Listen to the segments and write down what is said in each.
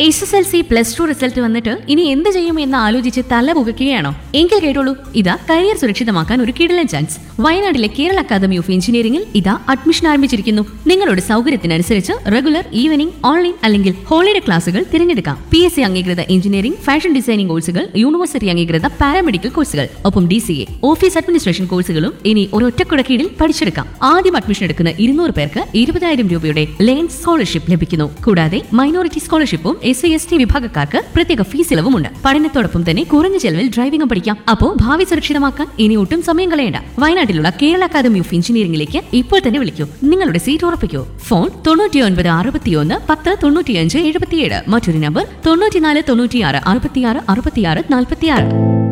SSLC +2 result വന്നിട്ട് ഇനി എന്ത് ചെയ്യുമെന്ന് ആലോചിച്ച് തല പുകയ്ക്കുകയാണോ? എങ്കിൽ കേട്ടോളൂ, ഇതാ കരിയർ സുരക്ഷിതമാക്കാൻ ഒരു കിടിലൻ ചാൻസ്. വയനാട്ടിലെ കേരള അക്കാദമി ഓഫ് എഞ്ചിനീയറിംഗിൽ ഇതാ അഡ്മിഷൻ ആരംഭിച്ചിരിക്കുന്നു. നിങ്ങളുടെ സൗകര്യത്തിനനുസരിച്ച് റെഗുലർ, ഈവനിംഗ്, ഓൺലൈൻ അല്ലെങ്കിൽ ഹോളിഡേ ക്ലാസുകൾ തിരഞ്ഞെടുക്കാം. PSC അംഗീകൃത എഞ്ചിനീയറിംഗ്, ഫാഷൻ ഡിസൈനിംഗ് കോഴ്സുകൾ, യൂണിവേഴ്സിറ്റി അംഗീകൃത പാരാമെഡിക്കൽ കോഴ്സുകൾ, ഒപ്പം DCA, ഓഫീസ് അഡ്മിനിസ്ട്രേഷൻ കോഴ്സുകളും ഇനി ഒരൊറ്റക്കുട കീഴിൽ പഠിച്ചെടുക്കാം. ആദ്യം അഡ്മിഷൻ എടുക്കുന്ന 200 പേർക്ക് 20,000 രൂപയുടെ ലേൺ സ്കോളർഷിപ്പ് ലഭിക്കുന്നു. കൂടാതെ മൈനോറിറ്റി സ്കോളർഷിപ്പും SC/ST വിഭാഗക്കാർക്ക് പ്രത്യേക ഫീസ് ഇളവുമുണ്ട്. പഠനത്തോടൊപ്പം തന്നെ കുറഞ്ഞ ചെലവിൽ ഡ്രൈവിംഗും പഠിക്കാം. അപ്പോൾ ഭാവി സുരക്ഷിതമാക്കാൻ ഇനി ഒട്ടും സമയം കളയണ്ട. വയനാട്ടിലുള്ള കേരള അക്കാദമി ഓഫ് എഞ്ചിനീയറിംഗിലേക്ക് ഇപ്പോൾ തന്നെ വിളിക്കൂ. നിങ്ങളുടെ സീറ്റ് ഉറപ്പിക്കൂ. ഫോൺ 9961 10 95 77. മറ്റൊരു number 94 96 66 66 46.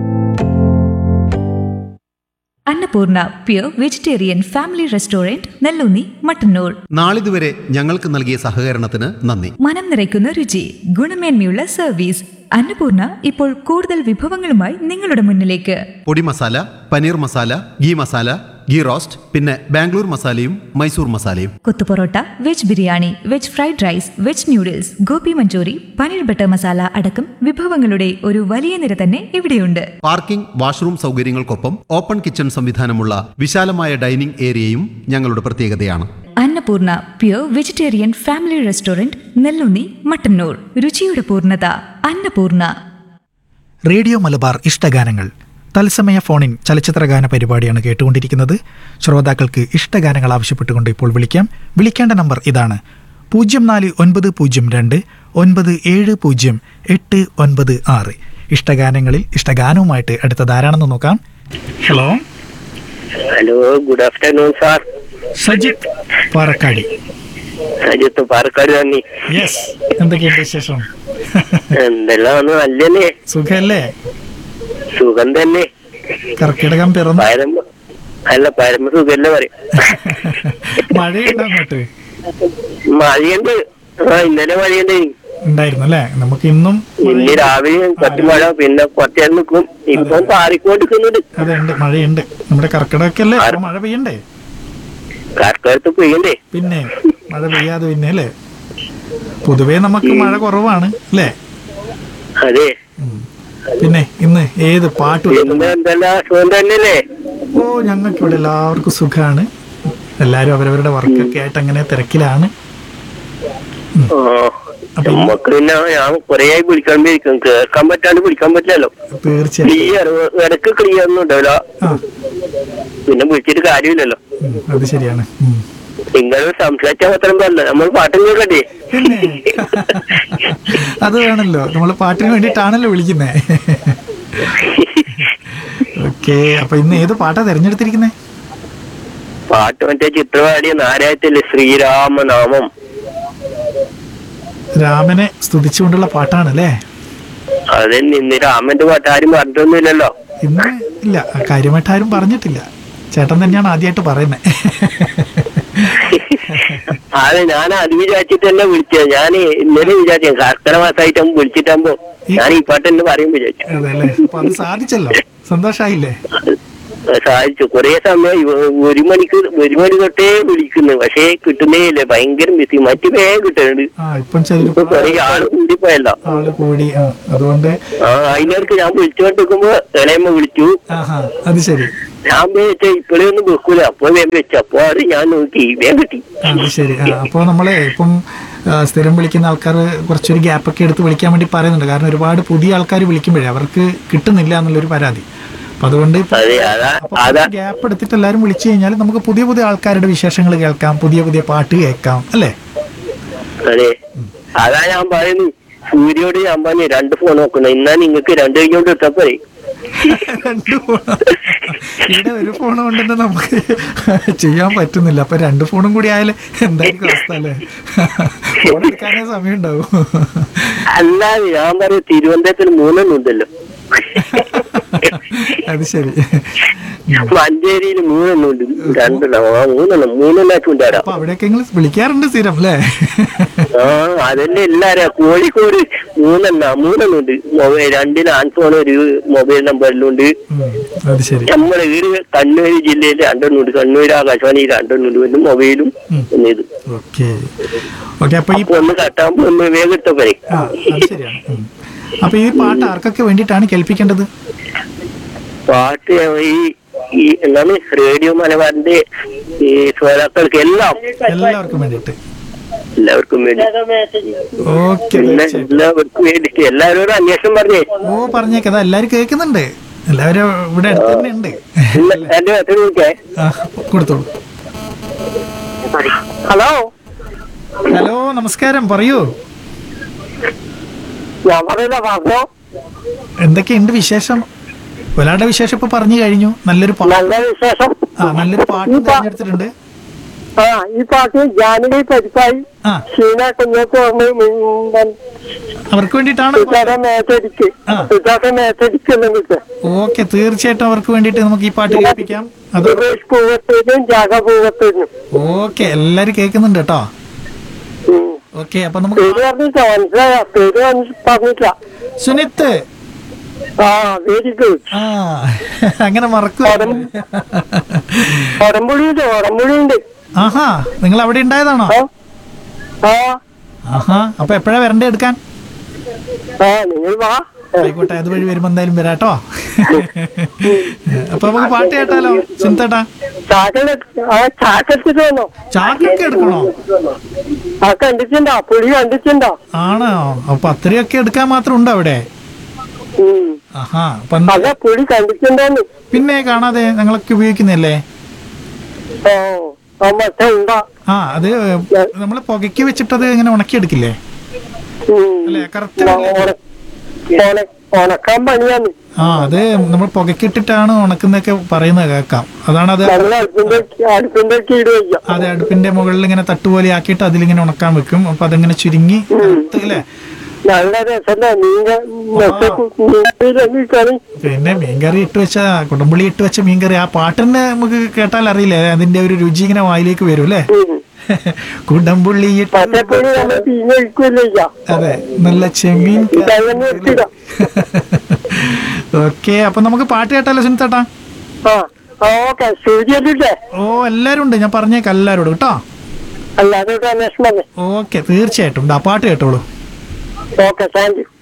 Annapurna pure vegetarian family restaurant, Nelloonni, Mattannur. നാളിതുവരെ ഞങ്ങൾക്ക് നൽകിയ സഹകരണത്തിന് നന്ദി. മനം നിറയ്ക്കുന്ന രുചി, ഗുണമേന്മയുള്ള സർവീസ്. അന്നപൂർണ ഇപ്പോൾ കൂടുതൽ വിഭവങ്ങളുമായി നിങ്ങളുടെ മുന്നിലേക്ക്. പൊടി മസാല, പനീർ മസാല, ഗീ മസാല, ഗീ റോസ്റ്റ്, പിന്നെ ബാംഗ്ലൂർ മസാലയും മൈസൂർ മസാലയും. കൊത്തു parotta, veg biryani, veg fried rice, veg noodles, Gopi Manchurian, paneer butter masala അടക്കം വിഭവങ്ങളുടെ ഒരു വലിയ നിര തന്നെ ഇവിടെയുണ്ട്. പാർക്കിംഗ്, വാഷ്റൂം സൗകര്യങ്ങൾക്കൊപ്പം ഓപ്പൺ കിച്ചൺ സംവിധാനമുള്ള വിശാലമായ ഡൈനിംഗ് ഏരിയയും ഞങ്ങളുടെ പ്രത്യേകതയാണ്. Annapurna pure vegetarian family restaurant, Nelloonni, Mattannur. രുചിയുടെ പൂർണ്ണത അന്നപൂർണ. റേഡിയോ മലബാർ ഇഷ്ടഗാനങ്ങൾ തത്സമയ ഫോണിൻ ചലച്ചിത്രഗാന പരിപാടിയാണ് കേട്ടുകൊണ്ടിരിക്കുന്നത്. ശ്രോതാക്കൾക്ക് ഇഷ്ടഗാനങ്ങൾ ആവശ്യപ്പെട്ടുകൊണ്ട് ഇപ്പോൾ വിളിക്കാം. വിളിക്കേണ്ട നമ്പർ ഇതാണ്: 0492 970 896. ഇഷ്ടഗാനങ്ങളിൽ ഇഷ്ടഗാനവുമായിട്ട് അടുത്തതാരാണെന്ന് നോക്കാം. Hello. Hello, good afternoon sir. Sajith Parakkadi. Sajith Parakkad തന്നെ. യെസ്, എന്തൊക്കെയുണ്ട് വിശേഷം? എന്തെല്ലാം നല്ലല്ലേ? സുഖല്ലേ? സുഖം തന്നെ. കർക്കിടകം പിറന്നു. അല്ല, പരമ സുഖല്ലേ പറയും. മഴയുണ്ടോ അങ്ങോട്ട്? മഴയുണ്ട്. ഇന്നലെ മഴയുണ്ട് ഉണ്ടായിരുന്നു അല്ലേ? നമുക്ക് ഇന്നും ഇന്ന് രാവിലെ കുറച്ച് മഴ, പിന്നെ കുറച്ചേരം നിൽക്കും. ഇപ്പം പാറിക്കൊണ്ടിരിക്കുന്നുണ്ട്. അതെ, ഉണ്ട്, മഴയുണ്ട്. നമ്മുടെ കർക്കിടകമൊക്കെ അല്ലേ, മഴ പെയ്യണ്ടേ? കർക്കിടകത്ത് പെയ്യണ്ടേ? പിന്നെ മഴ പെയ്യാതെ പിന്നെ അല്ലേ? പൊതുവേ നമുക്ക് മഴ കുറവാണ് അല്ലേ? അതെ. പിന്നെ ഇന്ന് ഏത് പാട്ട്? തന്നെയല്ലേ? ഓ, ഞങ്ങൾക്ക് ഇവിടെ എല്ലാവർക്കും സുഖമാണ്. എല്ലാരും അവരവരുടെ വർക്കൊക്കെ ആയിട്ട് അങ്ങനെ തിരക്കിലാണ്. നമുക്ക് പിന്നെ ഞാൻ കൊറേ വിളിക്കാൻ കേൾക്കാൻ പറ്റാണ്ട് വിളിക്കാൻ പറ്റില്ലല്ലോ. തീർച്ചയായും ഇടക്ക് ക്ലിയർ ഒന്നും ഉണ്ടാവില്ല. പിന്നെ വിളിച്ചിട്ട് കാര്യമില്ലല്ലോ. അത് ശരിയാണ്. നിങ്ങൾ സംസാരിച്ചാൽ മാത്രം പറഞ്ഞ നമ്മൾ പാട്ടും കേൾക്കട്ടെ. അത് വേണല്ലോ, നമ്മള് പാട്ടിന് വേണ്ടിട്ടാണല്ലോ വിളിക്കുന്നേ. ഓക്കെ, അപ്പൊ ഇന്ന് ഏത് പാട്ടാ തെരഞ്ഞെടുത്തിരിക്കുന്നേ? പാട്ട് മറ്റേ ചിത്രപാടിയ നാരായത്തില്ലേ, ശ്രീരാമനാമം. രാമനെ സ്തുതിച്ചുകൊണ്ടുള്ള പാട്ടാണല്ലേ? അതെ. ഇന്ന് രാമന്റെ പാട്ട് ആരും പറഞ്ഞിട്ടൊന്നുമില്ലല്ലോ. ഇന്ന് ഇല്ല, കാര്യമായിട്ട് ആരും പറഞ്ഞിട്ടില്ല. ചേട്ടൻ തന്നെയാണ് ആദ്യമായിട്ട് പറയുന്നത്. അതെ, ഞാൻ അത് വിചാരിച്ചിട്ട് തന്നെ വിളിച്ചത്. ഞാൻ ഇന്നലെ വിചാരിച്ചു കർക്കിടക മാസമായിട്ട് വിളിച്ചിട്ടാകുമ്പോ ഞാൻ ഈ പാട്ട് തന്നെ പറയും വിചാരിച്ചു. അതല്ലേ? അപ്പൊ അത് സാധിച്ചല്ലോ, സന്തോഷായില്ലേ? സാധിച്ചു. കൊറേ സമയം 1 മണി തൊട്ടേ വിളിക്കുന്നു, പക്ഷേ കിട്ടുന്നേ ഇല്ല. ഭയങ്കര ബിസി. മറ്റു വേഗം കിട്ടുന്നുണ്ട്. കൊറേ ആള് കൂടിപ്പോയല്ലോ. അതുകൊണ്ട് അതിനർക്ക് ഞാൻ വിളിച്ചുകൊണ്ടിരിക്കുമ്പോ ഇളയമ്മ വിളിച്ചു. അത് ശരി. ഞാൻ വെച്ച ഇപ്പോഴേ ഒന്നും വെക്കൂല, അപ്പൊ വേഗം വെച്ചു. അപ്പൊ അത് ഞാൻ നോക്കി വേഗം കിട്ടി. അത് ശരി. അപ്പൊ നമ്മളെ ഇപ്പം സ്ഥിരം വിളിക്കുന്ന ആൾക്കാർ കുറച്ചൊരു ഗ്യാപ്പൊക്കെ എടുത്ത് വിളിക്കാൻ വേണ്ടി പറയുന്നുണ്ട്. കാരണം ഒരുപാട് പുതിയ ആൾക്കാർ വിളിക്കുമ്പോഴേ അവർക്ക് കിട്ടുന്നില്ല എന്നുള്ളൊരു പരാതി. അപ്പൊ അതുകൊണ്ട് ഗ്യാപ്പ് എടുത്തിട്ട് എല്ലാവരും വിളിച്ചു കഴിഞ്ഞാൽ നമുക്ക് പുതിയ പുതിയ ആൾക്കാരുടെ വിശേഷങ്ങൾ കേൾക്കാം, പുതിയ പുതിയ പാട്ട് കേൾക്കാം അല്ലേ? അതെ, അതാ ഞാൻ പറയുന്നു. സൂര്യോട് ഞാൻ പറഞ്ഞു 2 ഫോൺ നോക്കുന്നു. ഇന്നാ നിങ്ങൾക്ക് 2 കഴിഞ്ഞോണ്ട് എടുത്തപ്പോ 2 ഫോൺ. ഇവിടെ 1 ഫോൺ കൊണ്ടെന്ന് നമുക്ക് ചെയ്യാൻ പറ്റുന്നില്ല. അപ്പൊ 2 ഫോണും കൂടി ആയാലും എന്തായിരിക്കും അവസ്ഥ അല്ലേ? ഫോൺ എടുക്കാനേ സമയം ഉണ്ടാവും. അല്ലാതെ ഞാൻ പറയും, തിരുവനന്തപുരത്തിന് 3 ഉണ്ടല്ലോ. അത് ശരി. മഞ്ചേരിയിൽ 3 ഉണ്ട്, 3 ഉണ്ടാരാ. അപ്പൊ അവിടെയൊക്കെ നിങ്ങൾ വിളിക്കാറുണ്ട് സ്ഥിരം അല്ലേ? ആ അതന്നെ എല്ലാരും. കോഴിക്കോട് 3 ഉണ്ട്. 2 ലാൻഡ് ഫോൺ ഒരു മൊബൈൽ നമ്പറിലുണ്ട്. അത് ശരി. നമ്മളെ വീട് കണ്ണൂർ ജില്ലയിൽ 2 ഉണ്ട്. കണ്ണൂർ ആകാശവാണി 2 ഉണ്ട്. ഒരു മൊബൈലും ഒന്ന് ഇത്. Okay okay. അപ്പൊ ഈ ഒന്ന് കട്ടാകുമ്പോ ഒന്ന് വേഗം ഇട്ടപ്പോഴേ. ശരിയാണ്. അപ്പൊ ഈ പാട്ട് ആർക്കൊക്കെ വേണ്ടിയിട്ടാണ് കേൾപ്പിക്കേണ്ടത്? പാട്ട് ഈ എന്താണ് റേഡിയോ മലബാറിന്റെ ഈ ശ്രോതാക്കൾക്ക് എല്ലാവർക്കും വേണ്ടിയിട്ട്. എല്ലാവർക്കും വേണ്ടി. ഓക്കെ. എല്ലാവർക്കും വേണ്ടിട്ട് എല്ലാവരോടും അന്വേഷണം പറഞ്ഞേ. ഓ പറഞ്ഞേക്കതാ, എല്ലാരും കേൾക്കുന്നുണ്ട്. എല്ലാവരും ഇവിടെ അടുത്ത് തന്നെ ഉണ്ട്. എന്റെ വിളിക്കേ. കൊടുത്തോളൂ. ഹലോ ഹലോ നമസ്കാരം, പറയൂ. ഞാൻ പറഞ്ഞോ. എന്തൊക്കെയുണ്ട് വിശേഷം? ഒരാളുടെ വിശേഷം ഇപ്പൊ പറഞ്ഞു കഴിഞ്ഞു. നല്ലൊരു നല്ല വിശേഷം. നല്ലൊരു പാട്ട് തിരഞ്ഞെടുത്തിട്ടുണ്ട്. ഈ പാട്ട് ജാനകി പരിപ്പായി ഷീന കുഞ്ഞോക്ക് അവർക്ക് വേണ്ടിയിട്ടാണ്. ഓക്കെ, തീർച്ചയായിട്ടും അവർക്ക് വേണ്ടിയിട്ട് നമുക്ക് ഈ പാട്ട് കേൾപ്പിക്കാം. അത് ഓക്കെ, എല്ലാരും കേൾക്കുന്നുണ്ട് കേട്ടോ. ഓക്കെ, അപ്പൊ നമുക്ക് സുനിത്ത്. Very good. അങ്ങനെ മറക്കും. ഒടമ്പുളിയുണ്ട്. ആഹാ, നിങ്ങൾ അവിടെ ഉണ്ടായതാണോ? ആഹാ, അപ്പൊ എപ്പോഴാ വരണ്ടേ എടുക്കാൻ? നിങ്ങൾ വാ. ആയിക്കോട്ടെ, അതുവഴി വരുമ്പോ എന്തായാലും വരാട്ടോ. അപ്പൊ നമുക്ക് പാട്ട് കേട്ടാലോ സുനിത്തേട്ടാ? ചാക്കൊക്കെ എടുക്കണോ? കണ്ടിട്ടുണ്ടോ? പുളി കണ്ടിട്ടുണ്ടോ? ആണോ? അപ്പൊ അത്രയൊക്കെ എടുക്കാൻ മാത്രം ഉണ്ടോ അവിടെ? ആഹാ, പുളി കണ്ടിട്ടുണ്ടോന്ന്. പിന്നെ കാണാതെ ഞങ്ങളൊക്കെ ഉപയോഗിക്കുന്നല്ലേ? ആ, അത് നമ്മള് പുകയ്ക്ക് വെച്ചിട്ടത് ഇങ്ങനെ ഉണക്കിയെടുക്കില്ലേ? അല്ലേ? കറുത്ത ഉണക്കാൻ പണിയാണ്. ആ, അത് നമ്മൾ പുകയ്ക്കിട്ടിട്ടാണ് ഉണക്കുന്നൊക്കെ പറയുന്നത് കേൾക്കാം. അതാണ് അത്. അതെ, അടുപ്പിന്റെ മുകളിൽ ഇങ്ങനെ തട്ടുപോലെ ആക്കിയിട്ട് അതിലിങ്ങനെ ഉണക്കാൻ വെക്കും. അപ്പൊ അതിങ്ങനെ ചുരുങ്ങി അല്ലേ? പിന്നെ മീൻകറി ഇട്ട് വെച്ച, കുടംപുളി ഇട്ട് വെച്ച മീൻകറി. ആ പാട്ടിന് നമുക്ക് കേട്ടാൽ അറിയില്ലേ അതിന്റെ ഒരു രുചി ഇങ്ങനെ വായിലേക്ക് വരും അല്ലേ? കുടംപുള്ളി. അതെ, നല്ല ചെമ്മീൻ. ഓക്കെ, അപ്പൊ നമുക്ക് പാട്ട് കേട്ടാലോ സുനിത്തേട്ടാ? ഓ, എല്ലാരും ഉണ്ട്. ഞാൻ പറഞ്ഞേക്കാം എല്ലാരോടും കേട്ടോ. അല്ലാതെ ഓക്കെ, തീർച്ചയായിട്ടും. ആ പാട്ട് കേട്ടോളൂ. Okay, thank you.